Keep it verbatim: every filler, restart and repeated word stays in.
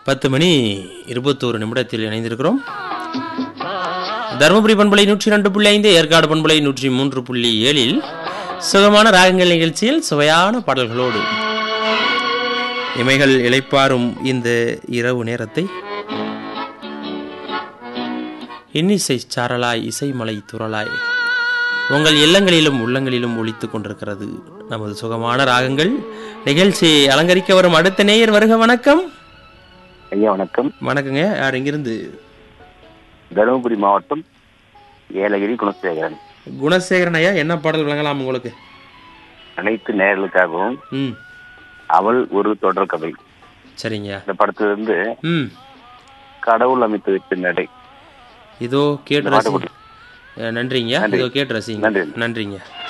பத்து மணி இருபத்தோரு நிமிடத்தில் இணைந்திருக்கிறோம். தருமபுரி பண்பலை நூற்றி இரண்டு புள்ளி ஐந்து, ஏற்காடு பண்பலை நூற்றி மூன்று புள்ளி ஏழில் சுகமான ராகங்கள் நிகழ்ச்சியில் சுவையான பாடல்களோடு இமைகள் இளைப்பாரும் இந்த இரவு நேரத்தை இன்னிசை சாரலாய் இசைமலை துறலாய் உங்கள் இல்லங்களிலும் உள்ளங்களிலும் ஒலித்துக் கொண்டிருக்கிறது நமது சுகமான ராகங்கள் நிகழ்ச்சியை அலங்கரிக்க வரும் அடுத்த நேயர் வருக. வணக்கம் ஐயா. வணக்கம். வணக்கங்க. யார் எங்கிருந்து? தருமபுரி மாவட்டம் ஏலகிரி குணசேகரன். குணசேகரன் ஐயா, என்ன பாடல் வழங்கலாம் உங்களுக்கு? அனைத்து நேயர்களுக்காகவும் ம் அவள் ஒரு தொடர் கதை. சரிங்க. இந்த படத்திலிருந்து ம் கடவுள் அமைத்து வைத்த நடை இதோ கேட்டு இந்த பாட்டு ரசி- போட்டு. அஹ் நன்றிங்க. நன்றி. இதோ கேட்டு ரசிங்க. நன்றி. நன்றிங்க.